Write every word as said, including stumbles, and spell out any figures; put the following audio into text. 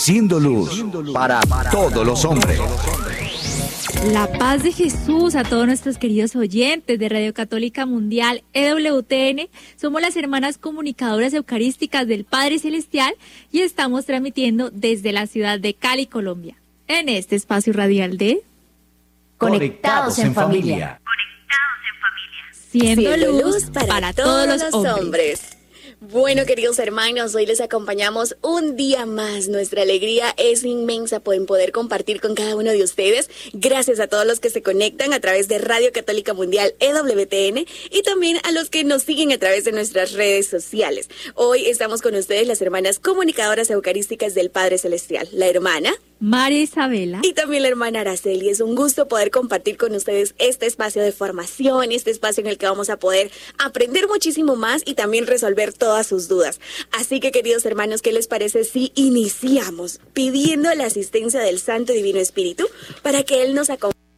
siendo luz para todos los hombres. La paz de Jesús a todos nuestros queridos oyentes de Radio Católica Mundial E W T N. Somos las hermanas comunicadoras eucarísticas del Padre Celestial y estamos transmitiendo desde la ciudad de Cali, Colombia, en este espacio radial de Conectados en Familia. Siendo luz para, para todos los hombres. hombres. Bueno, queridos hermanos, hoy les acompañamos un día más. Nuestra alegría es inmensa por poder compartir con cada uno de ustedes. Gracias a todos los que se conectan a través de Radio Católica Mundial E W T N y también a los que nos siguen a través de nuestras redes sociales. Hoy estamos con ustedes las hermanas comunicadoras eucarísticas del Padre Celestial, la hermana María Isabela y también la hermana Araceli. Es un gusto poder compartir con ustedes este espacio de formación, este espacio en el que vamos a poder aprender muchísimo más y también resolver todas sus dudas. Así que, queridos hermanos, ¿qué les parece si iniciamos pidiendo la asistencia del Santo y Divino Espíritu para que Él nos acompañe